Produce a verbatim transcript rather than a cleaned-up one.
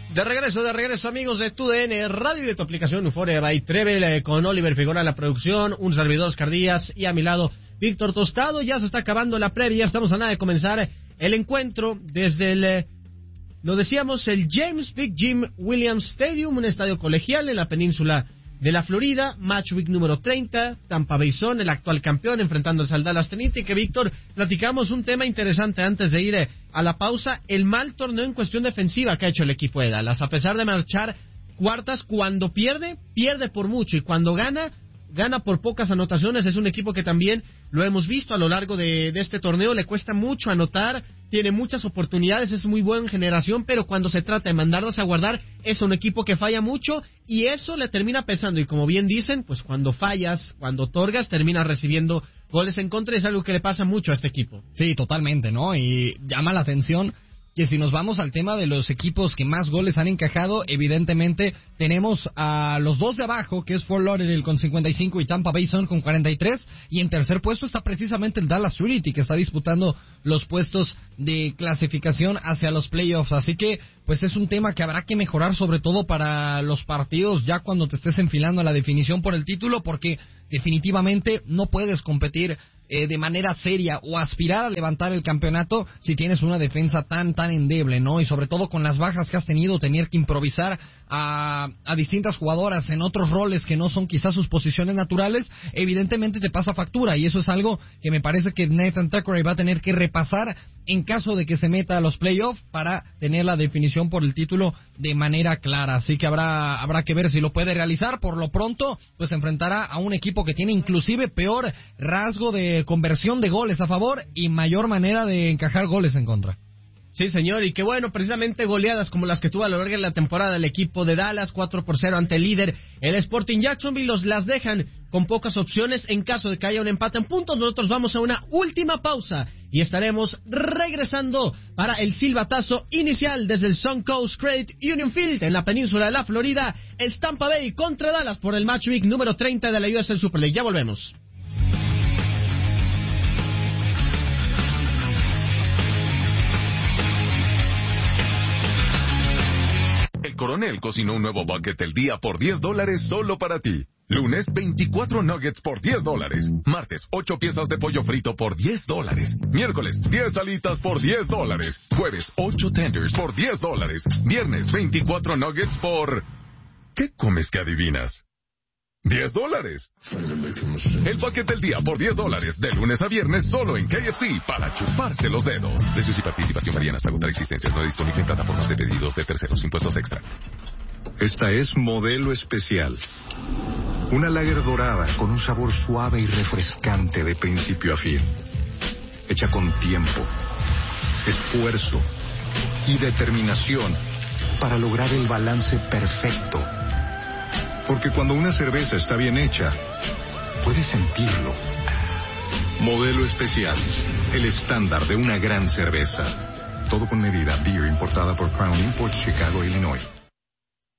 De regreso, de regreso, amigos de Tu D N Radio y de tu aplicación Euforia by Trevel, eh, con Oliver Figueroa en la producción, un servidor Oscar Díaz y a mi lado Víctor Tostado. Ya se está acabando la previa, estamos a nada de comenzar el encuentro desde el, eh, lo decíamos, el James Big Jim Williams Stadium, un estadio colegial en la península de la Florida. Match Week número treinta, Tampa Bay Sun, el actual campeón, enfrentándose al Dallas Trinity. Que, Víctor, platicamos un tema interesante antes de ir eh, a la pausa, el mal torneo en cuestión defensiva que ha hecho el equipo de Dallas. A pesar de marchar cuartas, cuando pierde, pierde por mucho, y cuando gana, gana por pocas anotaciones. Es un equipo que también lo hemos visto a lo largo de, de este torneo, le cuesta mucho anotar, tiene muchas oportunidades, es muy buena generación, pero cuando se trata de mandarlas a guardar, es un equipo que falla mucho, y eso le termina pesando, y como bien dicen, pues cuando fallas, cuando otorgas, terminas recibiendo goles en contra, y es algo que le pasa mucho a este equipo. Sí, totalmente, ¿no? Y llama la atención que si nos vamos al tema de los equipos que más goles han encajado, evidentemente tenemos a los dos de abajo, que es Fort Lauderdale con cincuenta y cinco y Tampa Bay Sun con cuarenta y tres, y en tercer puesto está precisamente el Dallas Trinity, que está disputando los puestos de clasificación hacia los playoffs. Así que pues es un tema que habrá que mejorar, sobre todo para los partidos ya cuando te estés enfilando a la definición por el título, porque definitivamente no puedes competir eh, de manera seria o aspirar a levantar el campeonato si tienes una defensa tan tan endeble, ¿no? Y sobre todo con las bajas que has tenido, tener que improvisar a, a distintas jugadoras en otros roles que no son quizás sus posiciones naturales, evidentemente te pasa factura, y eso es algo que me parece que Nathan Thackeray va a tener que repasar en caso de que se meta a los playoffs para tener la definición por el título de manera clara. Así que habrá habrá que ver si lo puede realizar. Por lo pronto, pues enfrentará a un equipo que tiene inclusive peor rasgo de conversión de goles a favor y mayor manera de encajar goles en contra. Sí, señor, y que bueno, precisamente goleadas como las que tuvo a lo largo de la temporada el equipo de Dallas, cuatro por cero ante el líder, el Sporting Jacksonville, los las dejan con pocas opciones en caso de que haya un empate en puntos. Nosotros vamos a una última pausa y estaremos regresando para el silbatazo inicial desde el Suncoast Credit Union Field en la península de la Florida. Es Tampa Bay contra Dallas por el Match Week número treinta de la U S L Super League. Ya volvemos. El Coronel cocinó un nuevo bucket del día por diez dólares solo para ti. Lunes, veinticuatro nuggets por diez dólares. Martes, ocho piezas de pollo frito por diez dólares. Miércoles, diez alitas por diez dólares. Jueves, ocho tenders por diez dólares. Viernes, veinticuatro nuggets por... ¿Qué comes que adivinas? diez dólares. El bucket del día por diez dólares, de lunes a viernes, solo en K F C, para chuparse los dedos. Precios y participación varían hasta agotar existencias. No disponible en plataformas de pedidos de terceros. Impuestos extra. Esta es Modelo Especial. Una lager dorada con un sabor suave y refrescante de principio a fin. Hecha con tiempo, esfuerzo y determinación para lograr el balance perfecto. Porque cuando una cerveza está bien hecha, puedes sentirlo. Modelo Especial, el estándar de una gran cerveza. Todo con medida. Beer importada por Crown Imports, Chicago, Illinois.